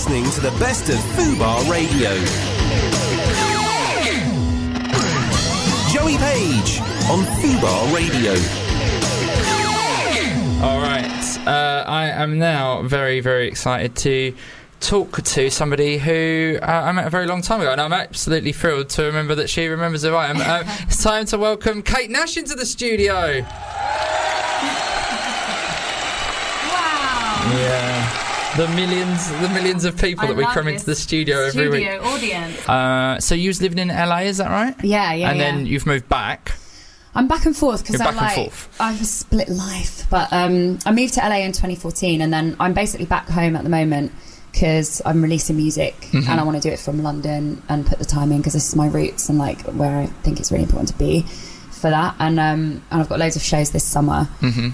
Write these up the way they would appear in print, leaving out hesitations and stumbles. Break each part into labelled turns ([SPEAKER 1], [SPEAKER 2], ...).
[SPEAKER 1] listening to the best of Fubar Radio. Joey Page on Fubar Radio.
[SPEAKER 2] All right, I am now very, very excited to talk to somebody who I met a very long time ago, and I'm absolutely thrilled to remember that she remembers who I am. It's time to welcome Kate Nash into the studio.
[SPEAKER 3] Wow.
[SPEAKER 2] Yeah. The millions of people that we cram into the studio every week.
[SPEAKER 3] Studio audience.
[SPEAKER 2] So you was living in LA, is that right?
[SPEAKER 3] Yeah.
[SPEAKER 2] And then you've moved back.
[SPEAKER 3] I'm back and forth because I
[SPEAKER 2] I
[SPEAKER 3] have a split life. But I moved to LA in 2014, and then I'm basically back home at the moment because I'm releasing music and I want to do it from London and put the time in because this is my roots and like where I think it's really important to be for that. And I've got loads of shows this summer.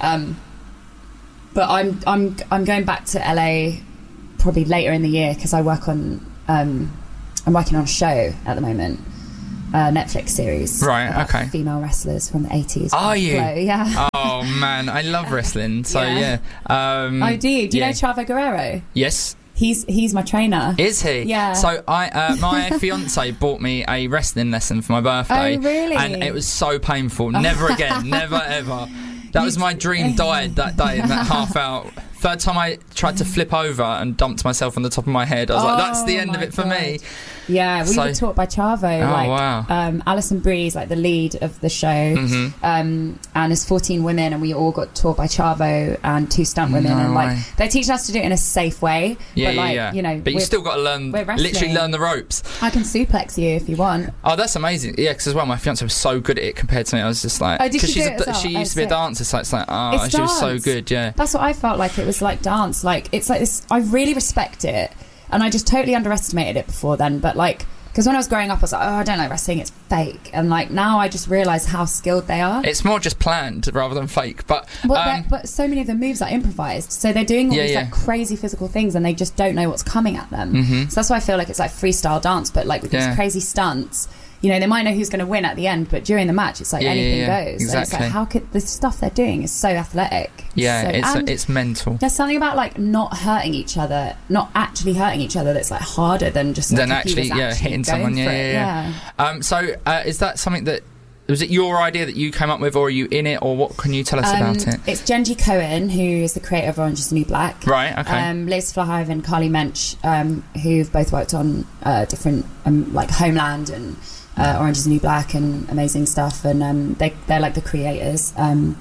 [SPEAKER 3] But I'm going back to LA probably later in the year because I work on I'm working on a show at the moment, a Netflix series,
[SPEAKER 2] right?
[SPEAKER 3] About
[SPEAKER 2] okay.
[SPEAKER 3] female wrestlers from the 80s.
[SPEAKER 2] Are you?
[SPEAKER 3] Yeah.
[SPEAKER 2] Oh man, I love wrestling. So yeah.
[SPEAKER 3] I do. Do you know Chavo Guerrero?
[SPEAKER 2] Yes.
[SPEAKER 3] He's my trainer.
[SPEAKER 2] Is he?
[SPEAKER 3] Yeah.
[SPEAKER 2] So my fiance bought me a wrestling lesson for my birthday.
[SPEAKER 3] Oh really?
[SPEAKER 2] And it was so painful. Never again. Never ever. That was my dream. Died that day in that half hour. Third time I tried to flip over and dumped myself on the top of my head. I was like, that's the end of it for me.
[SPEAKER 3] Yeah, we were taught by Chavo.
[SPEAKER 2] Wow.
[SPEAKER 3] Alison Bree's like the lead of the show. And there's 14 women, and we all got taught by Chavo and 2 stunt women. And like they're teaching us to do it in a safe way.
[SPEAKER 2] Yeah,
[SPEAKER 3] you know,
[SPEAKER 2] but you still got to learn, literally learn the ropes.
[SPEAKER 3] I can suplex you if you want.
[SPEAKER 2] Oh, that's amazing. Yeah, because as well, my fiance was so good at it compared to me. I was just like,
[SPEAKER 3] because
[SPEAKER 2] she used to be a dancer, so it's like, she was so good. Yeah,
[SPEAKER 3] that's what I felt like. It was like dance. Like it's like this. I really respect it. And I just totally underestimated it before then. But like, because when I was growing up, I was like, I don't like wrestling, it's fake. And like now I just realise how skilled they are.
[SPEAKER 2] It's more just planned rather than fake. But
[SPEAKER 3] so many of the moves are improvised. So they're doing all these like crazy physical things and they just don't know what's coming at them. So that's why I feel like it's like freestyle dance, but like with these crazy stunts. You know, they might know who's going to win at the end, but during the match, it's like anything goes.
[SPEAKER 2] Exactly.
[SPEAKER 3] So it's like, how could the stuff they're doing is so athletic.
[SPEAKER 2] Yeah, it's mental.
[SPEAKER 3] There's something about like not actually hurting each other that's like harder than just like,
[SPEAKER 2] actually hitting someone. So is that something that was it your idea that you came up with, or are you in it, or what can you tell us about it?
[SPEAKER 3] It's Genji Cohen, who is the creator of Orange Is the New Black.
[SPEAKER 2] Right, okay.
[SPEAKER 3] Liz Flahive and Carly Mensch, who've both worked on different like Homeland and Orange Is the New Black and amazing stuff, and they're like the creators. And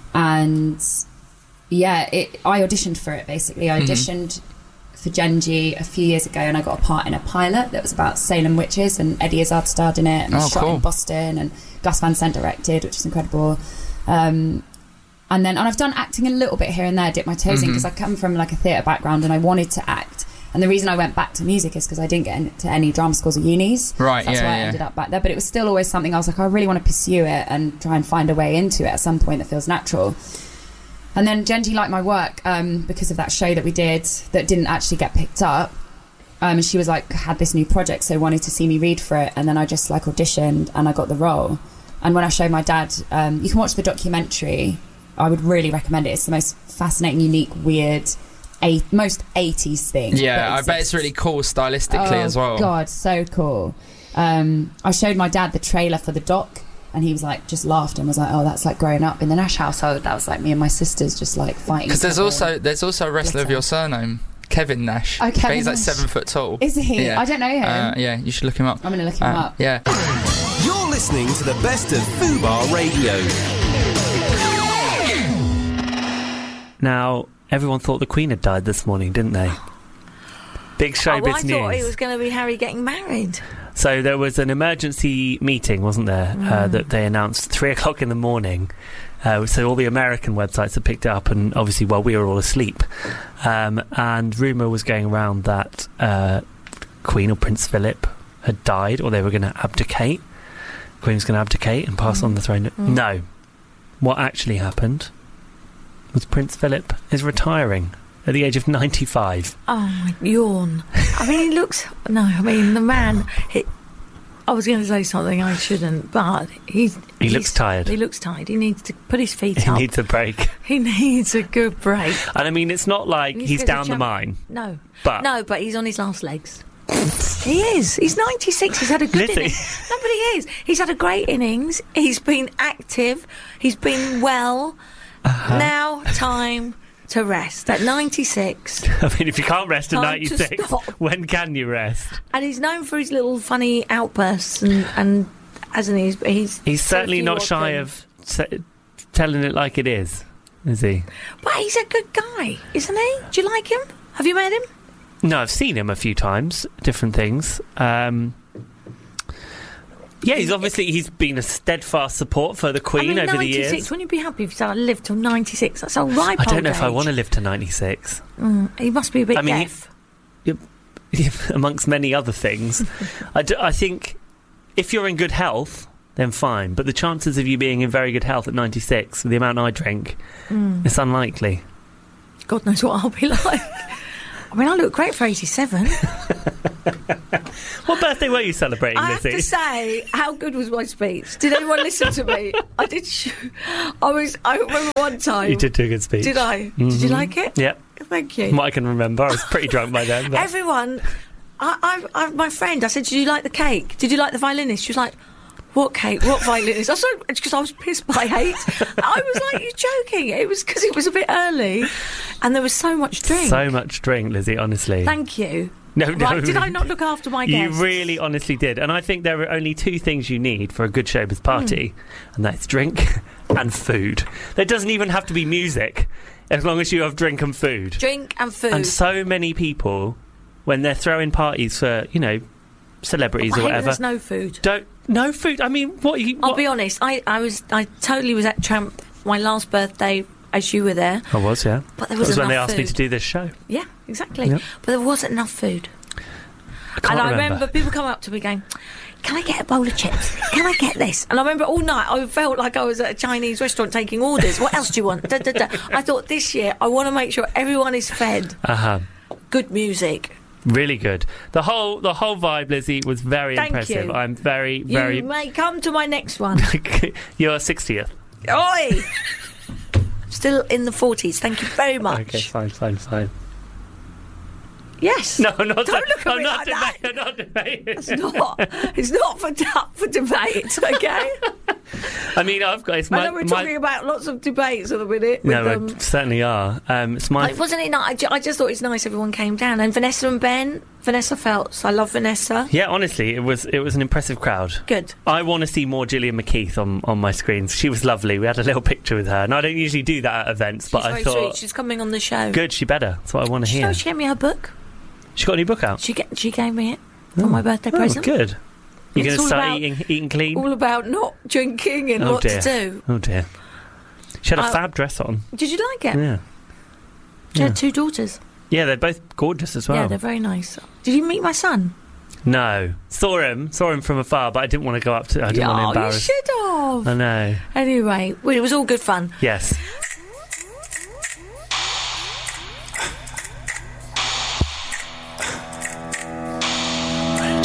[SPEAKER 3] yeah, I auditioned for it basically. I auditioned for Genji a few years ago, and I got a part in a pilot that was about Salem witches, and Eddie Izzard starred in it, and was shot in Boston, and Gus Van Sant directed, which is incredible. And I've done acting a little bit here and there, dipped my toes in, because I come from like a theatre background and I wanted to act. And the reason I went back to music is because I didn't get into any drama schools or unis.
[SPEAKER 2] Right,
[SPEAKER 3] so that's why I ended up back there. But it was still always something I was like, I really want to pursue it and try and find a way into it at some point that feels natural. And then Genji liked my work because of that show that we did that didn't actually get picked up. And she was like, had this new project, so wanted to see me read for it. And then I just like auditioned and I got the role. And when I showed my dad, you can watch the documentary. I would really recommend it. It's the most fascinating, unique, weird, most 80s thing.
[SPEAKER 2] Yeah, I bet it's really cool stylistically as well.
[SPEAKER 3] Oh God, so cool. I showed my dad the trailer for the doc, and he was like, just laughed and was like, oh, that's like growing up in the Nash household. That was like me and my sisters just like fighting. Because
[SPEAKER 2] there's also a wrestler of your surname, Kevin Nash.
[SPEAKER 3] Oh, Kevin
[SPEAKER 2] He's like
[SPEAKER 3] Nash.
[SPEAKER 2] 7 foot tall.
[SPEAKER 3] Is he?
[SPEAKER 2] Yeah.
[SPEAKER 3] I don't know him.
[SPEAKER 2] Yeah, you should look him up.
[SPEAKER 3] I'm going to look him up.
[SPEAKER 2] Yeah.
[SPEAKER 1] You're listening to the best of Fubar Radio.
[SPEAKER 4] Now, everyone thought the Queen had died this morning, didn't they? Big showbiz news.
[SPEAKER 5] I thought it was going to be Harry getting married.
[SPEAKER 4] So there was an emergency meeting, wasn't there, that they announced 3 o'clock in the morning. So all the American websites had picked it up, and obviously while we were all asleep. And rumour was going around that Queen or Prince Philip had died, or they were going to abdicate. Queen was going to abdicate and pass on the throne. No. What actually happened was Prince Philip is retiring at the age of 95.
[SPEAKER 5] Oh, my yawn. I mean, he looks... No, I mean, the man... I was going to say something I shouldn't, but
[SPEAKER 4] he looks tired.
[SPEAKER 5] He looks tired. He needs to put his feet
[SPEAKER 4] He
[SPEAKER 5] up.
[SPEAKER 4] needs a break.
[SPEAKER 5] He needs a good break.
[SPEAKER 4] And I mean, it's not like he's down the mine.
[SPEAKER 5] No.
[SPEAKER 4] But
[SPEAKER 5] but he's on his last legs. He is. He's 96. He's had a good innings. No, but he is. He's had a great innings. He's been active. He's been well. Now, time to rest. At 96.
[SPEAKER 4] I mean, if you can't rest at
[SPEAKER 5] Time to
[SPEAKER 4] 96,
[SPEAKER 5] stop.
[SPEAKER 4] when can you rest?
[SPEAKER 5] And he's known for his little funny outbursts and hasn't he?
[SPEAKER 4] He's certainly not shy of telling it like it is he?
[SPEAKER 5] But he's a good guy, isn't he? Do you like him? Have you met him?
[SPEAKER 4] No, I've seen him a few times, different things. Yeah, he's been a steadfast support for the Queen over the years.
[SPEAKER 5] 96, wouldn't you be happy if you said I lived till 96? That's a ripe
[SPEAKER 4] I don't know
[SPEAKER 5] old
[SPEAKER 4] if I
[SPEAKER 5] age.
[SPEAKER 4] want to live to 96.
[SPEAKER 5] He must be a bit deaf.
[SPEAKER 4] Amongst many other things. I think if you're in good health, then fine. But the chances of you being in very good health at 96, with the amount I drink, it's unlikely.
[SPEAKER 5] God knows what I'll be like. I mean, I look great for 87.
[SPEAKER 4] What birthday were you celebrating,
[SPEAKER 5] I have
[SPEAKER 4] Lizzie?
[SPEAKER 5] to say, how good was my speech? Did anyone listen to me? I did. I remember one time.
[SPEAKER 4] You did do a good speech.
[SPEAKER 5] Did I? Did you like it?
[SPEAKER 4] Yep.
[SPEAKER 5] Thank you.
[SPEAKER 4] What I can remember, I was pretty drunk by then. But
[SPEAKER 5] Everyone, my friend, I said, did you like the cake? Did you like the violinist? She was like, what cake? What violinist? I said, because I was pissed by 8. I was like, you're joking. It was because it was a bit early and there was so much drink.
[SPEAKER 4] So much drink, Lizzie, honestly.
[SPEAKER 5] Thank you.
[SPEAKER 4] No.
[SPEAKER 5] Right, did I not look after my guests?
[SPEAKER 4] You really honestly did. And I think there are only 2 things you need for a good showbiz party, and that's drink and food. There doesn't even have to be music, as long as you have drink and food.
[SPEAKER 5] Drink and food.
[SPEAKER 4] And so many people, when they're throwing parties for, celebrities or whatever...
[SPEAKER 5] There's no food.
[SPEAKER 4] No food? I mean,
[SPEAKER 5] I'll be honest, I totally was at Tramp, my last birthday, as you were there.
[SPEAKER 4] I was, yeah.
[SPEAKER 5] But there wasn't
[SPEAKER 4] when they
[SPEAKER 5] enough
[SPEAKER 4] asked me
[SPEAKER 5] food.
[SPEAKER 4] to do this show.
[SPEAKER 5] Yeah, exactly.
[SPEAKER 4] Yep.
[SPEAKER 5] But there wasn't enough food.
[SPEAKER 4] I
[SPEAKER 5] remember people coming up to me going, can I get a bowl of chips? Can I get this? And I remember all night I felt like I was at a Chinese restaurant taking orders. What else do you want? I thought this year I want to make sure everyone is fed. Good music.
[SPEAKER 4] Really good. The whole vibe, Lizzie, was very
[SPEAKER 5] Thank
[SPEAKER 4] impressive.
[SPEAKER 5] you.
[SPEAKER 4] I'm very,
[SPEAKER 5] You
[SPEAKER 4] very...
[SPEAKER 5] may come to my next one.
[SPEAKER 4] Your 60th.
[SPEAKER 5] Oi! Still in the 40s. Thank you very much.
[SPEAKER 4] Okay, fine.
[SPEAKER 5] Yes.
[SPEAKER 4] No, I'm not.
[SPEAKER 5] Don't look at me like that.
[SPEAKER 4] I'm not debating.
[SPEAKER 5] It's not up for debate, okay?
[SPEAKER 4] I mean, I've got...
[SPEAKER 5] I know we're talking about lots of debates at the minute.
[SPEAKER 4] No, we certainly are. It's my...
[SPEAKER 5] Wasn't it nice? I just thought it's nice everyone came down. And Vanessa and Ben. Vanessa Feltz. I love Vanessa.
[SPEAKER 4] Yeah, honestly, it was an impressive crowd.
[SPEAKER 5] Good.
[SPEAKER 4] I want to see more Gillian McKeith on my screens. She was lovely. We had a little picture with her. And I don't usually do that at events, but I
[SPEAKER 5] very
[SPEAKER 4] thought...
[SPEAKER 5] sweet. She's coming on the show.
[SPEAKER 4] Good, she better. That's what I want to hear.
[SPEAKER 5] She gave me her book.
[SPEAKER 4] She got a new book out?
[SPEAKER 5] She gave me it for my birthday present.
[SPEAKER 4] Good. You're going
[SPEAKER 5] It's
[SPEAKER 4] to
[SPEAKER 5] all
[SPEAKER 4] start
[SPEAKER 5] about-
[SPEAKER 4] eating clean?
[SPEAKER 5] All about not drinking and what
[SPEAKER 4] dear.
[SPEAKER 5] to do.
[SPEAKER 4] Oh, dear. She had a fab dress on.
[SPEAKER 5] Did you like it?
[SPEAKER 4] Yeah.
[SPEAKER 5] She had 2 daughters.
[SPEAKER 4] Yeah, they're both gorgeous as well.
[SPEAKER 5] Yeah, they're very nice. Did you meet my son?
[SPEAKER 4] No. Saw him from afar, but I didn't want to go up to... I didn't want to embarrass...
[SPEAKER 5] You should have.
[SPEAKER 4] I know.
[SPEAKER 5] Anyway, well, it was all good fun.
[SPEAKER 4] Yes.